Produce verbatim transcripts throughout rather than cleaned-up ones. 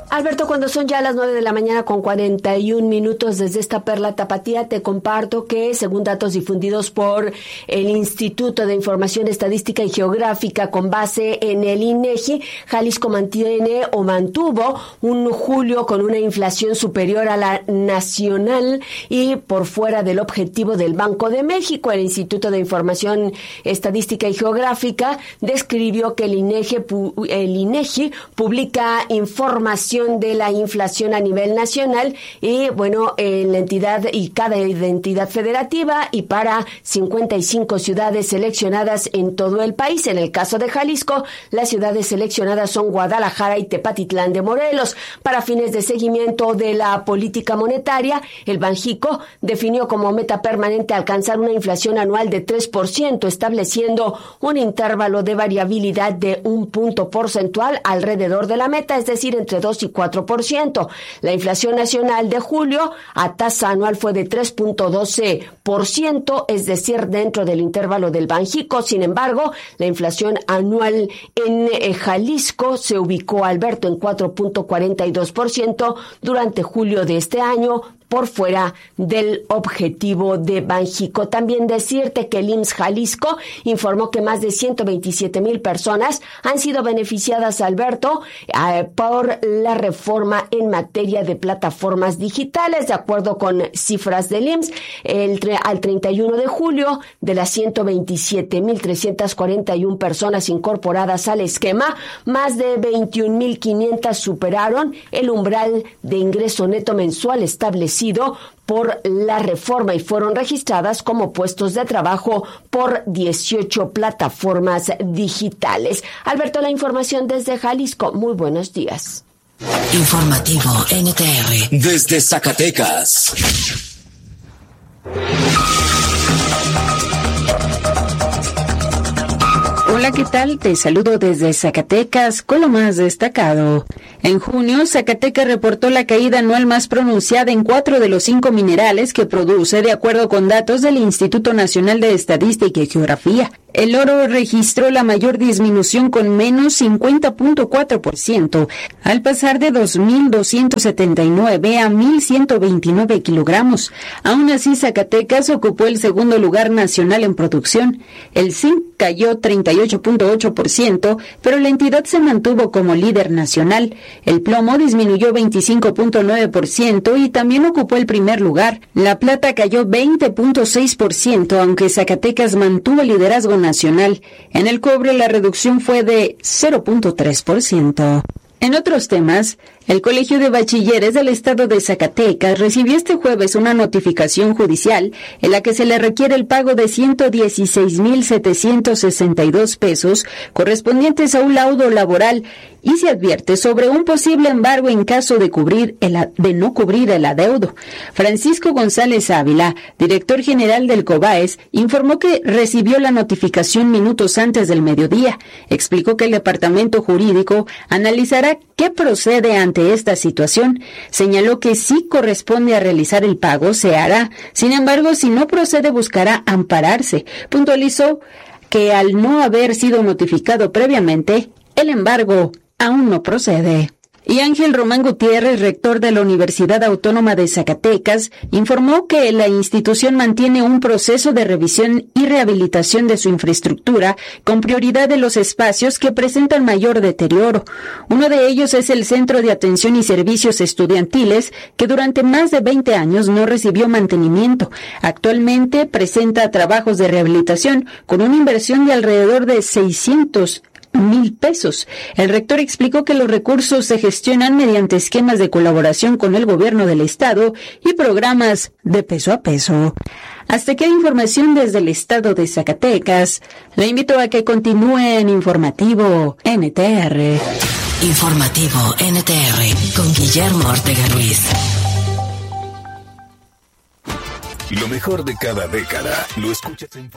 Alberto, cuando son ya las nueve de la mañana con cuarenta y un minutos desde esta perla tapatía, te comparto que, según datos difundidos por el Instituto de Información Estadística y Geográfica con base en el INEGI, Jalisco mantiene o mantuvo un julio con una inflación superior a la nacional y por fuera del objetivo del Banco de México. El Instituto de Información Estadística y Geográfica describió que el INEGI, el INEGI publica información de la inflación a nivel nacional y, bueno, en la entidad y cada entidad federativa y para cincuenta y cinco ciudades seleccionadas en todo el país. En el caso de Jalisco, las ciudades seleccionadas son Guadalajara y Tepatitlán de Morelos. Para fines de seguimiento de la política monetaria, el Banjico definió como meta permanente alcanzar una inflación anual de tres por ciento, estableciendo un intervalo de variabilidad de un punto porcentual alrededor de la meta, es decir, entre dos y cuatro por ciento. La inflación nacional de julio a tasa anual fue de tres punto doce por ciento, es decir, dentro del intervalo del Banjico. Sin embargo, la inflación anual en eh, Jalisco se ubicó, Alberto, en cuatro punto cuarenta y dos por ciento durante julio de este año, por fuera del objetivo de Banjico. También decirte que el I M S S Jalisco informó que más de ciento veintisiete mil personas han sido beneficiadas, Alberto, eh, por la reforma en materia de plataformas digitales. De acuerdo con cifras del I M S S, el, al treinta y uno de julio, de las ciento veintisiete mil trescientas cuarenta y una personas incorporadas al esquema, más de veintiún mil quinientas superaron el umbral de ingreso neto mensual establecido por la reforma y fueron registradas como puestos de trabajo por dieciocho plataformas digitales. Alberto, la información desde Jalisco. Muy buenos días. Informativo N T R. Desde Zacatecas. Hola, ¿qué tal? Te saludo desde Zacatecas con lo más destacado. En junio, Zacatecas reportó la caída anual más pronunciada en cuatro de los cinco minerales que produce, de acuerdo con datos del Instituto Nacional de Estadística y Geografía. El oro registró la mayor disminución con menos cincuenta punto cuatro por ciento, al pasar de dos mil doscientos setenta y nueve a mil ciento veintinueve kilogramos. Aún así, Zacatecas ocupó el segundo lugar nacional en producción. El zinc cayó treinta y ocho punto ocho por ciento, pero la entidad se mantuvo como líder nacional. El plomo disminuyó veinticinco punto nueve por ciento y también ocupó el primer lugar. La plata cayó veinte punto seis por ciento, aunque Zacatecas mantuvo el liderazgo nacional. En el cobre la reducción fue de cero punto tres por ciento. En otros temas, el Colegio de Bachilleres del Estado de Zacatecas recibió este jueves una notificación judicial en la que se le requiere el pago de ciento dieciséis mil setecientos sesenta y dos pesos correspondientes a un laudo laboral y se advierte sobre un posible embargo en caso de cubrir el, de no cubrir el adeudo. Francisco González Ávila, director general del COBAES, informó que recibió la notificación minutos antes del mediodía. Explicó que el departamento jurídico analizará qué procede ante esta situación. Señaló que si corresponde a realizar el pago, se hará. Sin embargo, si no procede, buscará ampararse. Puntualizó que al no haber sido notificado previamente, el embargo aún no procede. Y Ángel Román Gutiérrez, rector de la Universidad Autónoma de Zacatecas, informó que la institución mantiene un proceso de revisión y rehabilitación de su infraestructura con prioridad de los espacios que presentan mayor deterioro. Uno de ellos es el Centro de Atención y Servicios Estudiantiles, que durante más de veinte años no recibió mantenimiento. Actualmente presenta trabajos de rehabilitación con una inversión de alrededor de seiscientos mil pesos. El rector explicó que los recursos se gestionan mediante esquemas de colaboración con el gobierno del estado y programas de peso a peso. Hasta aquí la información desde el estado de Zacatecas. Le invito a que continúe en Informativo N T R. Informativo N T R con Guillermo Ortega Ruiz. Lo mejor de cada década lo escuchas en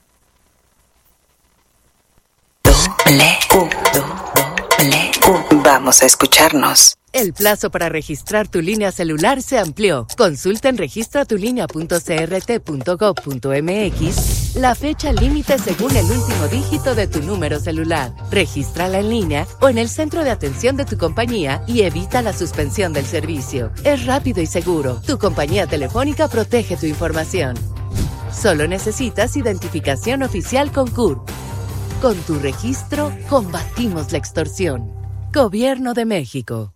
Doble, doble, va. Vamos a escucharnos. El plazo para registrar tu línea celular se amplió. Consulta en registra tu línea punto c r t punto gov punto m x la fecha límite según el último dígito de tu número celular. Regístrala en línea o en el centro de atención de tu compañía y evita la suspensión del servicio. Es rápido y seguro. Tu compañía telefónica protege tu información. Solo necesitas identificación oficial con C U R P. Con tu registro, combatimos la extorsión. Gobierno de México.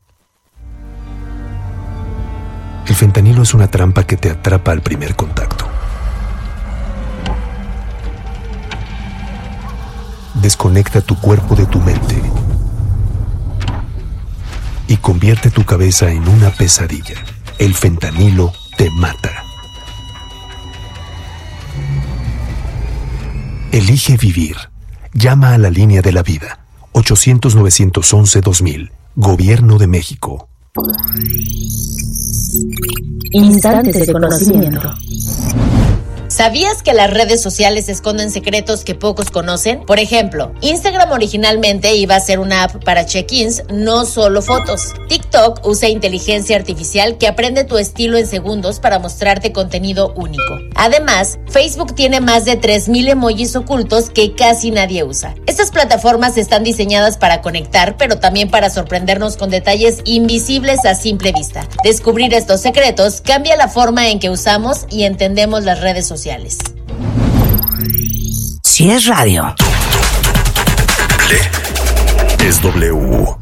El fentanilo es una trampa que te atrapa al primer contacto. Desconecta tu cuerpo de tu mente y convierte tu cabeza en una pesadilla. El fentanilo te mata. Elige vivir. Llama a la línea de la vida. ochocientos, novecientos once, dos mil. Gobierno de México. Instantes de conocimiento. ¿Sabías que las redes sociales esconden secretos que pocos conocen? Por ejemplo, Instagram originalmente iba a ser una app para check-ins, no solo fotos. TikTok usa inteligencia artificial que aprende tu estilo en segundos para mostrarte contenido único. Además, Facebook tiene más de tres mil emojis ocultos que casi nadie usa. Estas plataformas están diseñadas para conectar, pero también para sorprendernos con detalles invisibles a simple vista. Descubrir estos secretos cambia la forma en que usamos y entendemos las redes sociales. Si es radio, es W.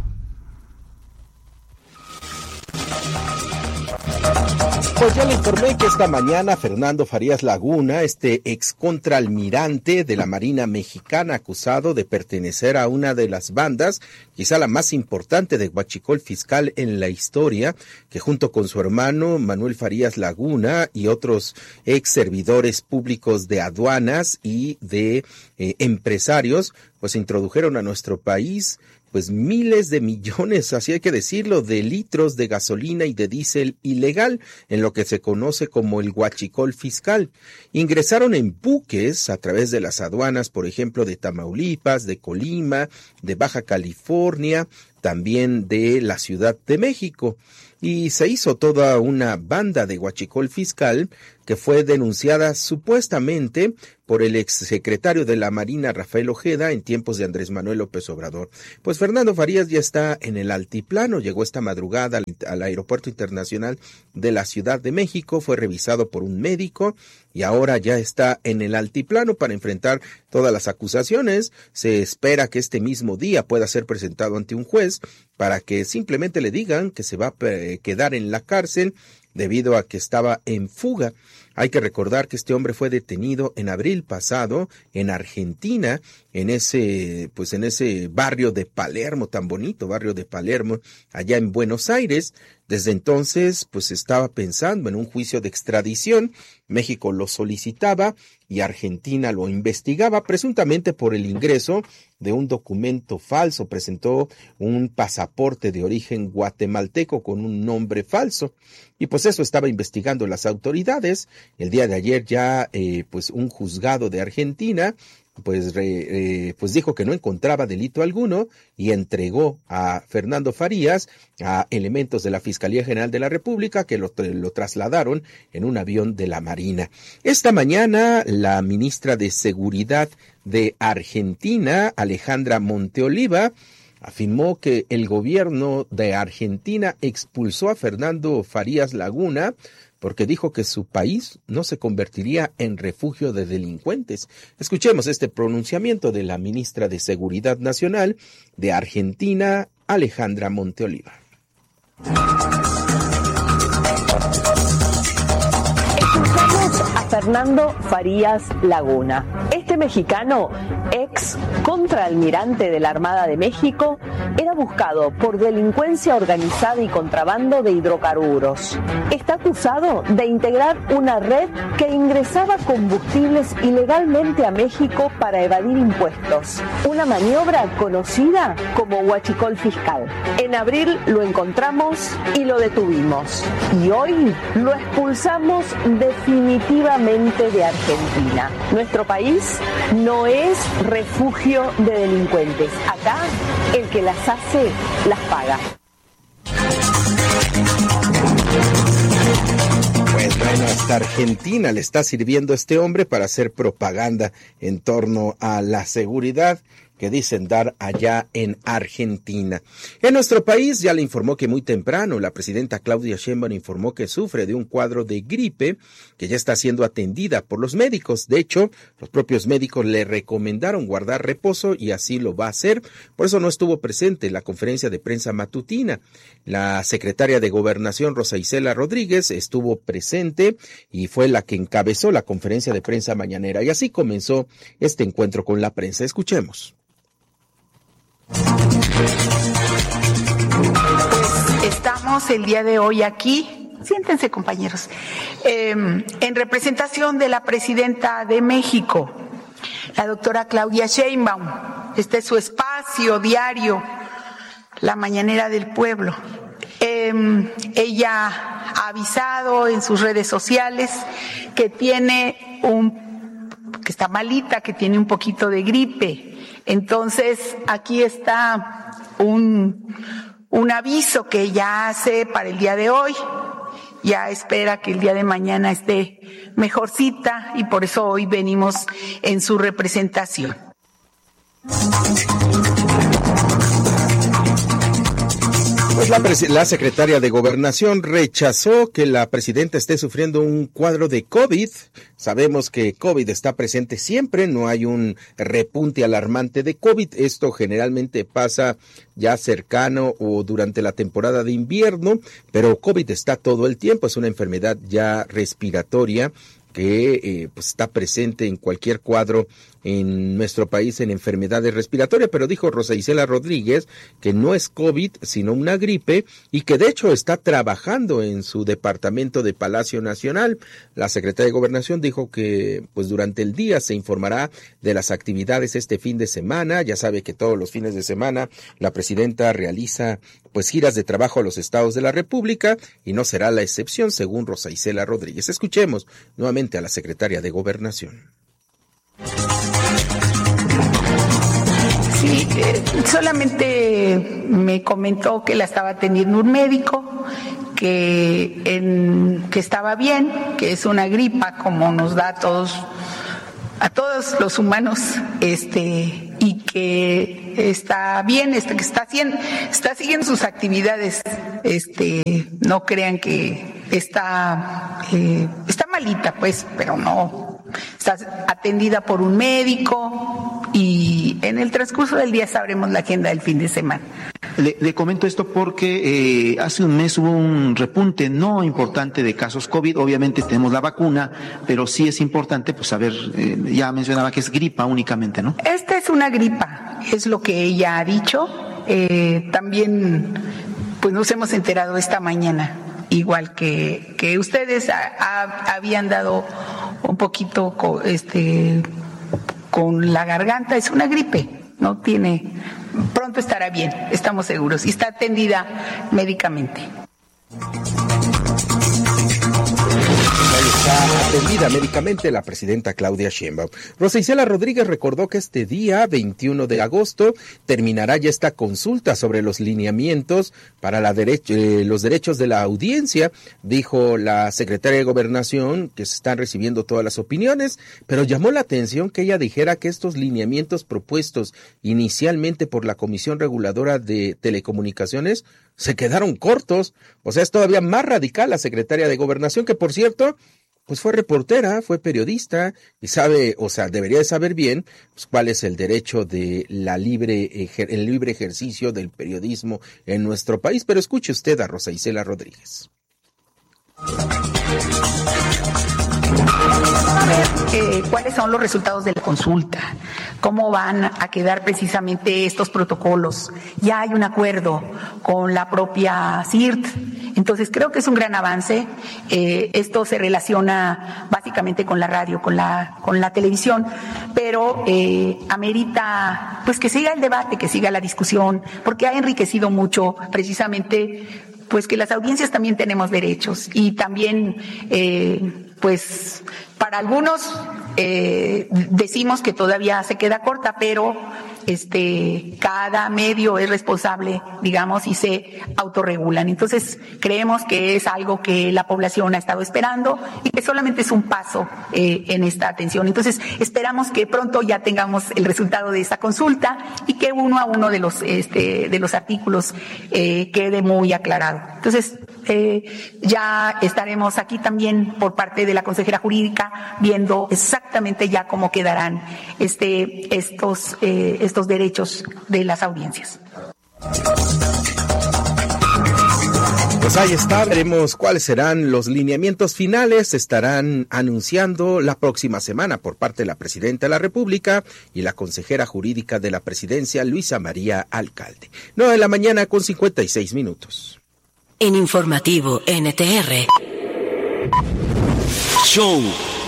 Pues ya le informé que esta mañana Fernando Farías Laguna, este ex contraalmirante de la Marina Mexicana acusado de pertenecer a una de las bandas, quizá la más importante de huachicol fiscal en la historia, que junto con su hermano Manuel Farías Laguna y otros ex servidores públicos de aduanas y de eh, empresarios, pues introdujeron a nuestro país pues miles de millones, así hay que decirlo, de litros de gasolina y de diésel ilegal, en lo que se conoce como el huachicol fiscal. Ingresaron en buques a través de las aduanas, por ejemplo, de Tamaulipas, de Colima, de Baja California, también de la Ciudad de México. Y se hizo toda una banda de huachicol fiscal que fue denunciada supuestamente por el exsecretario de la Marina, Rafael Ojeda, en tiempos de Andrés Manuel López Obrador. Pues Fernando Farías ya está en el altiplano, llegó esta madrugada al, al Aeropuerto Internacional de la Ciudad de México, fue revisado por un médico y ahora ya está en el altiplano para enfrentar todas las acusaciones. Se espera que este mismo día pueda ser presentado ante un juez para que simplemente le digan que se va a quedar en la cárcel debido a que estaba en fuga. Hay que recordar que este hombre fue detenido en abril pasado en Argentina, en ese, pues en ese barrio de Palermo, tan bonito barrio de Palermo, allá en Buenos Aires. Desde entonces, pues estaba pensando en un juicio de extradición. México lo solicitaba y Argentina lo investigaba presuntamente por el ingreso de un documento falso. Presentó un pasaporte de origen guatemalteco con un nombre falso. Y pues eso estaba investigando las autoridades. El día de ayer ya, eh, pues un juzgado de Argentina pues, eh, pues dijo que no encontraba delito alguno y entregó a Fernando Farías a elementos de la Fiscalía General de la República que lo, lo trasladaron en un avión de la Marina. Esta mañana la ministra de Seguridad de Argentina, Alejandra Monteoliva, afirmó que el gobierno de Argentina expulsó a Fernando Farías Laguna porque dijo que su país no se convertiría en refugio de delincuentes. Escuchemos este pronunciamiento de la ministra de Seguridad Nacional de Argentina, Alejandra Monteoliva. Escuchamos a Fernando Farías Laguna. Este mexicano, ex contraalmirante de la Armada de México, era buscado por delincuencia organizada y contrabando de hidrocarburos. Está acusado de integrar una red que ingresaba combustibles ilegalmente a México para evadir impuestos, una maniobra conocida como huachicol fiscal. En abril lo encontramos y lo detuvimos. Y hoy lo expulsamos definitivamente solamente de Argentina. Nuestro país no es refugio de delincuentes. Acá el que las hace, las paga. Pues bueno, hasta Argentina le está sirviendo este hombre para hacer propaganda en torno a la seguridad que dicen dar allá en Argentina. En nuestro país ya le informó que muy temprano la presidenta Claudia Sheinbaum informó que sufre de un cuadro de gripe que ya está siendo atendida por los médicos. De hecho, los propios médicos le recomendaron guardar reposo y así lo va a hacer. Por eso no estuvo presente en la conferencia de prensa matutina. La secretaria de Gobernación, Rosa Isela Rodríguez, estuvo presente y fue la que encabezó la conferencia de prensa mañanera. Y así comenzó este encuentro con la prensa. Escuchemos. Pues estamos el día de hoy aquí, siéntense compañeros, eh, en representación de la presidenta de México, la doctora Claudia Sheinbaum. Este es su espacio diario, la mañanera del pueblo. Eh, ella ha avisado en sus redes sociales que tiene un, que está malita, que tiene un poquito de gripe. Entonces, aquí está un, un aviso que ella hace para el día de hoy. Ya espera que el día de mañana esté mejorcita y por eso hoy venimos en su representación. Pues la, la secretaria de Gobernación rechazó que la presidenta esté sufriendo un cuadro de COVID. Sabemos que COVID está presente siempre, no hay un repunte alarmante de COVID. Esto generalmente pasa ya cercano o durante la temporada de invierno, pero COVID está todo el tiempo, es una enfermedad ya respiratoria que eh, pues está presente en cualquier cuadro en nuestro país en enfermedades respiratorias, pero dijo Rosa Isela Rodríguez que no es COVID, sino una gripe, y que de hecho está trabajando en su departamento de Palacio Nacional. La secretaria de Gobernación dijo que pues durante el día se informará de las actividades este fin de semana. Ya sabe que todos los fines de semana la presidenta realiza pues giras de trabajo a los estados de la República y no será la excepción, según Rosa Isela Rodríguez. Escuchemos nuevamente a la secretaria de Gobernación. Sí, eh, solamente me comentó que la estaba atendiendo un médico, que, en, que estaba bien, que es una gripa como nos da a todos, a todos los humanos, este, y que está bien, este, que está haciendo, está siguiendo sus actividades, este, no crean que está, eh, está malita, pues, pero no, está atendida por un médico y en el transcurso del día sabremos la agenda del fin de semana. Le, le comento esto porque eh, hace un mes hubo un repunte no importante de casos COVID. Obviamente tenemos la vacuna, pero sí es importante pues saber, eh, ya mencionaba que es gripa únicamente, ¿no? Esta es una gripa, es lo que ella ha dicho. Eh, también pues nos hemos enterado esta mañana, igual que, que ustedes a, a, habían dado un poquito co, este, con la garganta. Es una gripe, no tiene, pronto estará bien, estamos seguros, y está atendida médicamente. Está atendida médicamente la presidenta Claudia Sheinbaum. Rosa Isela Rodríguez recordó que este día veintiuno de agosto terminará ya esta consulta sobre los lineamientos para la derecho, eh, los derechos de la audiencia. Dijo la secretaria de Gobernación que se están recibiendo todas las opiniones, pero llamó la atención que ella dijera que estos lineamientos propuestos inicialmente por la Comisión Reguladora de Telecomunicaciones se quedaron cortos. O sea, es todavía más radical la secretaria de Gobernación, que por cierto, pues fue reportera, fue periodista y sabe, o sea, debería de saber bien pues, cuál es el derecho de la libre, el libre ejercicio del periodismo en nuestro país. Pero escuche usted a Rosa Isela Rodríguez. Eh, ¿Cuáles son los resultados de la consulta? ¿Cómo van a quedar precisamente estos protocolos? Ya hay un acuerdo con la propia C I R T. Entonces creo que es un gran avance. Eh, esto se relaciona básicamente con la radio, con la, con la televisión, pero eh, amerita pues que siga el debate, que siga la discusión, porque ha enriquecido mucho precisamente pues que las audiencias también tenemos derechos y también eh, pues para algunos eh, decimos que todavía se queda corta, pero este cada medio es responsable, digamos, y se autorregulan. Entonces creemos que es algo que la población ha estado esperando y que solamente es un paso eh, en esta atención. Entonces esperamos que pronto ya tengamos el resultado de esta consulta y que uno a uno de los este de los artículos eh, quede muy aclarado. Entonces eh, ya estaremos aquí también por parte de la consejera jurídica viendo exactamente ya cómo quedarán este estos eh, estos derechos de las audiencias. Pues ahí está, veremos cuáles serán los lineamientos finales, se estarán anunciando la próxima semana por parte de la Presidenta de la República y la consejera jurídica de la Presidencia, Luisa María Alcalde. nueve de la mañana con cincuenta y seis minutos. En Informativo N T R. Show.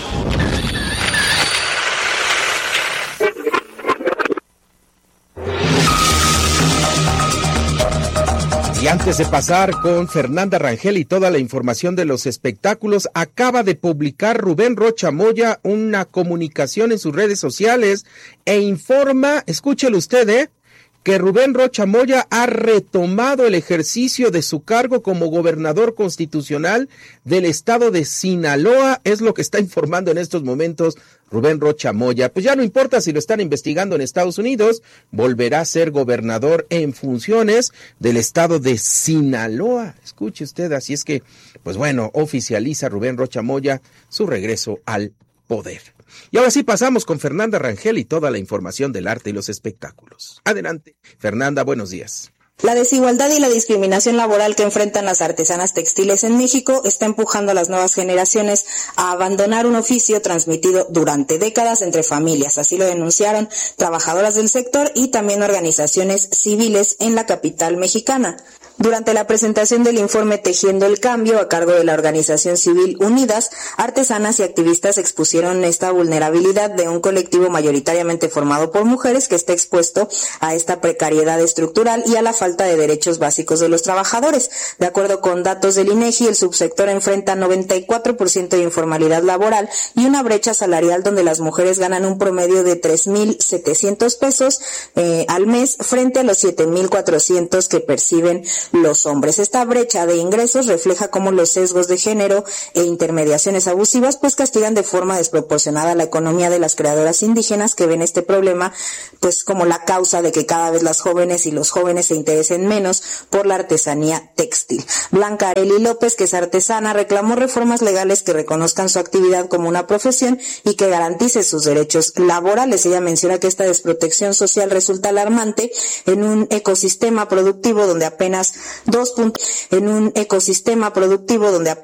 Y antes de pasar con Fernanda Rangel y toda la información de los espectáculos, acaba de publicar Rubén Rocha Moya una comunicación en sus redes sociales e informa, escúchelo usted, ¿eh? que Rubén Rocha Moya ha retomado el ejercicio de su cargo como gobernador constitucional del estado de Sinaloa, es lo que está informando en estos momentos Rubén Rocha Moya. Pues ya no importa si lo están investigando en Estados Unidos, volverá a ser gobernador en funciones del estado de Sinaloa. Escuche usted, así es que, pues bueno, oficializa Rubén Rocha Moya su regreso al poder. Y ahora sí pasamos con Fernanda Rangel y toda la información del arte y los espectáculos. Adelante, Fernanda, buenos días. La desigualdad y la discriminación laboral que enfrentan las artesanas textiles en México está empujando a las nuevas generaciones a abandonar un oficio transmitido durante décadas entre familias. Así lo denunciaron trabajadoras del sector y también organizaciones civiles en la capital mexicana. Durante la presentación del informe Tejiendo el Cambio, a cargo de la organización civil Unidas, artesanas y activistas expusieron esta vulnerabilidad de un colectivo mayoritariamente formado por mujeres que está expuesto a esta precariedad estructural y a la falta de derechos básicos de los trabajadores. De acuerdo con datos del INEGI, el subsector enfrenta noventa y cuatro por ciento de informalidad laboral y una brecha salarial donde las mujeres ganan un promedio de tres mil setecientos pesos eh, al mes frente a los siete mil cuatrocientos que perciben los hombres. Esta brecha de ingresos refleja cómo los sesgos de género e intermediaciones abusivas pues castigan de forma desproporcionada la economía de las creadoras indígenas, que ven este problema pues como la causa de que cada vez las jóvenes y los jóvenes se interesen menos por la artesanía textil. Blanca Arely López, que es artesana, reclamó reformas legales que reconozcan su actividad como una profesión y que garantice sus derechos laborales. Ella menciona que esta desprotección social resulta alarmante en un ecosistema productivo donde apenas dos puntos en un ecosistema productivo donde